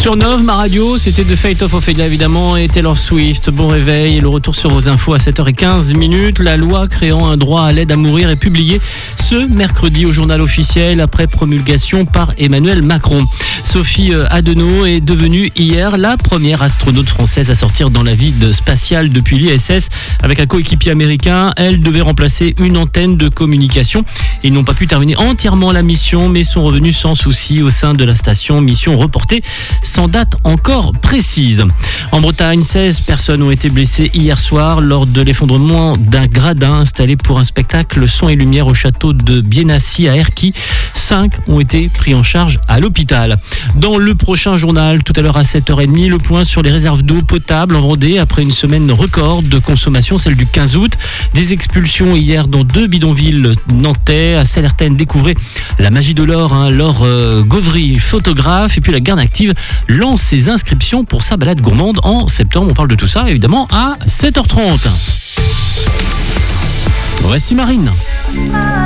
Sur Nove, ma radio, c'était The Fate of Ophelia évidemment et Taylor Swift. Bon réveil et le retour sur vos infos à 7h15. La loi créant un droit à l'aide à mourir est publiée ce mercredi au journal officiel après promulgation par Emmanuel Macron. Sophie Adenau est devenue hier la première astronaute française à sortir dans la vide spatiale depuis l'ISS. Avec un coéquipier américain, elle devait remplacer une antenne de communication. Ils n'ont pas pu terminer entièrement la mission, mais sont revenus sans souci au sein de la station. Mission reportée sans date encore précise. En Bretagne, 16 personnes ont été blessées hier soir lors de l'effondrement d'un gradin installé pour un spectacle son et lumière au château de Bienassi à Erquy. 5 ont été pris en charge à l'hôpital. Dans le prochain journal, tout à l'heure à 7h30, le point sur les réserves d'eau potable en Vendée après une semaine record de consommation, celle du 15 août. Des expulsions hier dans 2 bidonvilles nantais. À Salertaine, découvrez la magie de l'or. Laure Gauvry, photographe. Et puis la Garde active lance ses inscriptions pour sa balade gourmande en septembre. On parle de tout ça évidemment à 7h30. Voici Marine.